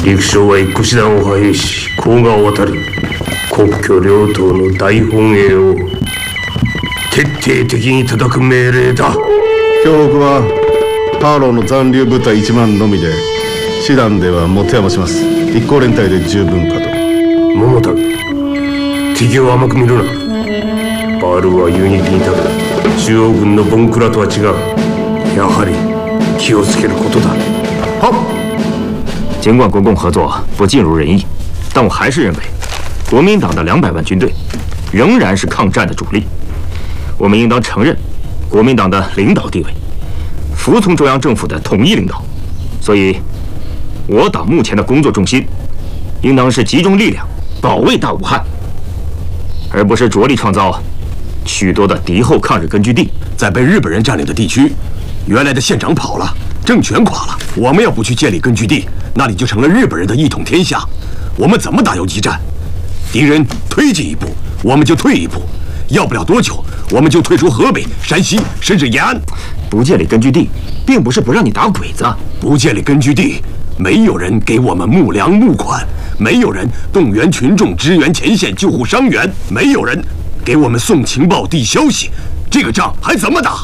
陸将は一個師団を派兵し甲賀を渡り国居両党の大本営を徹底的に叩く命令だ。 東北はハーローの残留部隊1万のみで師団では持て余します。一行連隊で十分かと。 桃田、敵を甘く見るな。バールは有に聞いたが中央軍のボンクラとは違う。やはり気をつけることだ。好。 尽管国共合作不尽如人意，但我还是认为，国民党的200万军队仍然是抗战的主力。我们应当承认国民党的领导地位，服从中央政府的统一领导。所以，我党目前的工作重心，应当是集中力量保卫大武汉，而不是着力创造许多的敌后抗日根据地。 在被日本人占领的地区，原来的县长跑了，政权垮了。我们要不去建立根据地，那里就成了日本人的一统天下。我们怎么打游击战？敌人推进一步，我们就退一步。要不了多久，我们就退出河北、山西，甚至延安。 不建立根据地，并不是不让你打鬼子。 不建立根据地，没有人给我们募粮募款，没有人动员群众支援前线救护伤员，没有人给我们送情报递消息，这个仗还怎么打？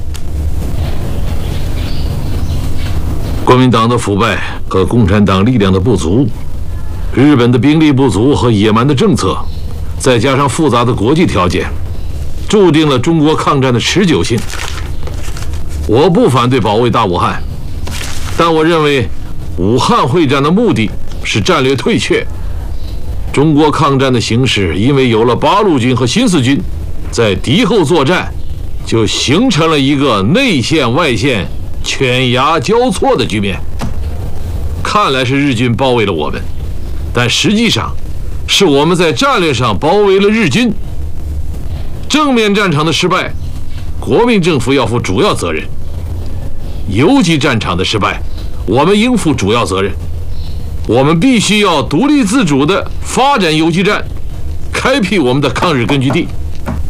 国民党的腐败和共产党力量的不足，日本的兵力不足和野蛮的政策，再加上复杂的国际条件，注定了中国抗战的持久性。我不反对保卫大武汉，但我认为武汉会战的目的是战略退却。中国抗战的形势因为有了八路军和新四军在敌后作战，就形成了一个内线外线犬牙交错的局面。看来是日军包围了我们，但实际上是我们在战略上包围了日军。正面战场的失败，国民政府要负主要责任；游击战场的失败，我们应负主要责任。我们必须要独立自主地发展游击战，开辟我们的抗日根据地。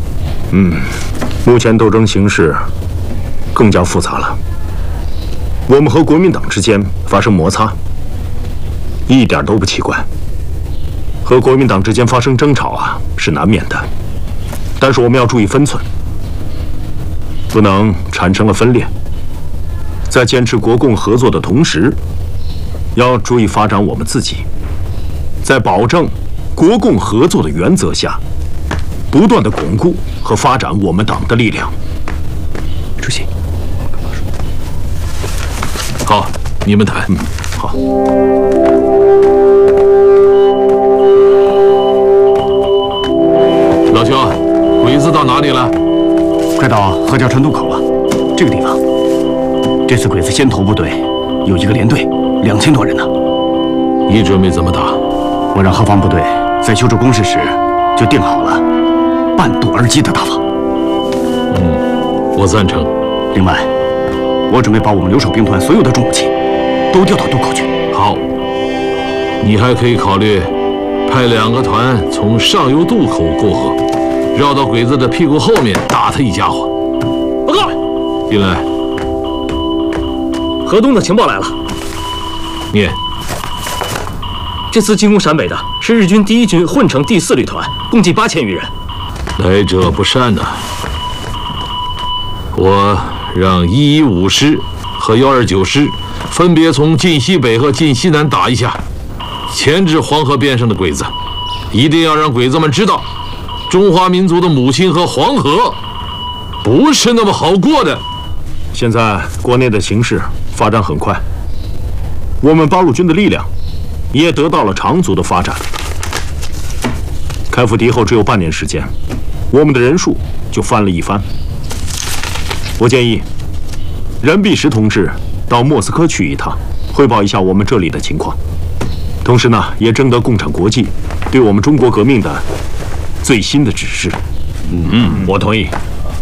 目前斗争形势更加复杂了。我们和国民党之间发生摩擦，一点都不奇怪。和国民党之间发生争吵是难免的，但是我们要注意分寸，不能产生了分裂。在坚持国共合作的同时，要注意发展我们自己，在保证国共合作的原则下，不断地巩固和发展我们党的力量。 主席， 好，你们谈。 好。 老兄，鬼子到哪里了？ 快到何家川渡口了。这个地方，这次鬼子先头部队有一个连队，2000多人呢。 你准备怎么打？ 我让后方部队在修筑工事时就定好了半渡而击的打法。 我赞成。 另外，我准备把我们留守兵团所有的重武器都调到渡口去。 好，你还可以考虑派2个团从上游渡口过河，绕到鬼子的屁股后面打他一家伙。 报告， 进来。 河东的情报来了。 念。 这次进攻陕北的是日军第1军混成第4旅团，共计8000余人。 来者不善呐！我让115师和129师分别从晋西北和晋西南打一下，牵制黄河边上的鬼子。一定要让鬼子们知道，中华民族的母亲和黄河不是那么好过的。 现在国内的形势发展很快，我们八路军的力量也得到了长足的发展。开赴敌后只有半年时间，我们的人数就翻了一番。我建议任弼时同志到莫斯科去一趟，汇报一下我们这里的情况，同时呢，也征得共产国际对我们中国革命的最新的指示。 我同意。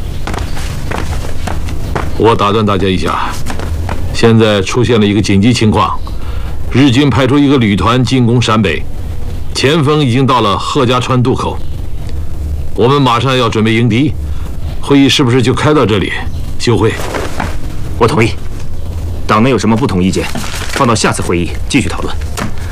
我打断大家一下，现在出现了一个紧急情况，日军派出一个旅团进攻陕北，前锋已经到了贺家川渡口，我们马上要准备迎敌。会议是不是就开到这里？休会。 我同意。党内有什么不同意见，放到下次会议继续讨论。